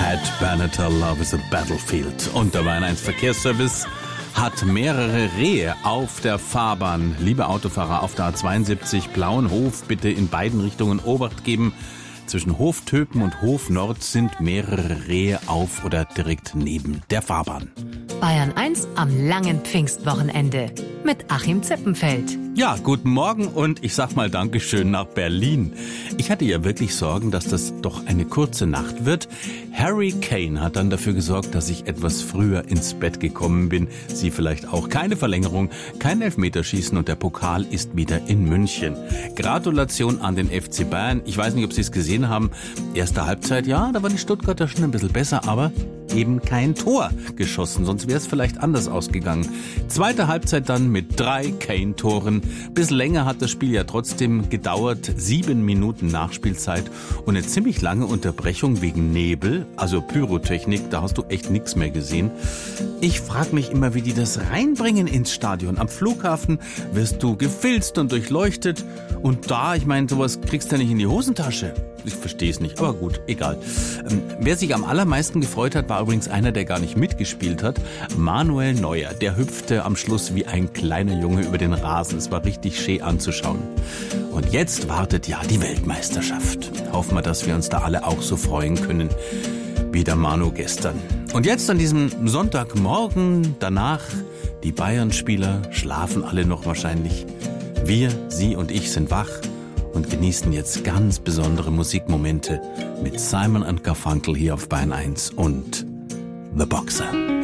Ed Banneter, Love is a Battlefield. Und der Bayern 1 Verkehrsservice hat mehrere Rehe auf der Fahrbahn. Liebe Autofahrer auf der A72 Blauenhof, bitte in beiden Richtungen Obacht geben. Zwischen Hoftöpen und Hof Nord sind mehrere Rehe auf oder direkt neben der Fahrbahn. Bayern 1 am langen Pfingstwochenende mit Achim Zippenfeld. Ja, guten Morgen und ich sag mal Dankeschön nach Berlin. Ich hatte ja wirklich Sorgen, dass das doch eine kurze Nacht wird. Harry Kane hat dann dafür gesorgt, dass ich etwas früher ins Bett gekommen bin. Sie vielleicht auch. Keine Verlängerung, kein Elfmeterschießen und der Pokal ist wieder in München. Gratulation an den FC Bayern. Ich weiß nicht, ob Sie es gesehen haben. Erste Halbzeit, ja, da waren die Stuttgarter schon ein bisschen besser, aber eben kein Tor geschossen, sonst wäre es vielleicht anders ausgegangen. Zweite Halbzeit dann mit 3 Kane-Toren. Bisschen länger hat das Spiel ja trotzdem gedauert. 7 Minuten Nachspielzeit und eine ziemlich lange Unterbrechung wegen Nebel, also Pyrotechnik, da hast du echt nichts mehr gesehen. Ich frage mich immer, wie die das reinbringen ins Stadion. Am Flughafen wirst du gefilzt und durchleuchtet und da, ich meine, sowas kriegst du ja nicht in die Hosentasche. Ich verstehe es nicht, aber gut, egal. Wer sich am allermeisten gefreut hat, war übrigens einer, der gar nicht mitgespielt hat. Manuel Neuer, der hüpfte am Schluss wie ein kleiner Junge über den Rasen. Es war richtig schön anzuschauen. Und jetzt wartet ja die Weltmeisterschaft. Hoffen wir, dass wir uns da alle auch so freuen können, wie der Manu gestern. Und jetzt an diesem Sonntagmorgen, danach, die Bayern-Spieler schlafen alle noch wahrscheinlich. Wir, Sie und ich sind wach und genießen jetzt ganz besondere Musikmomente mit Simon & Garfunkel hier auf Bayern 1 und The Boxer.